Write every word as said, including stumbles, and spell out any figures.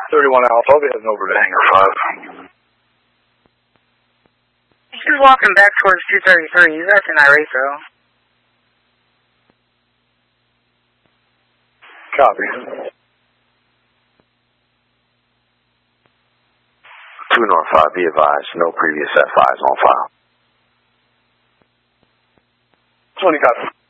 thirty-one Alpha, I'll be heading over to Hangar five. He's walking back towards two thirty-three. He's acting irate, though. Copy. two North five, be advised, no previous F fives on file. twenty copy.